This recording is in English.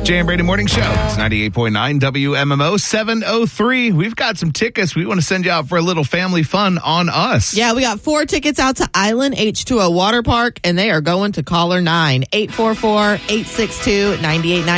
Jay and Brady Morning Show. It's 98.9 WMMO 703. We've got some tickets. We want to send you out for a little family fun on us. Yeah, we got 4 tickets out to Island H2O Water Park, and they are going to caller 9, 844-862-9890.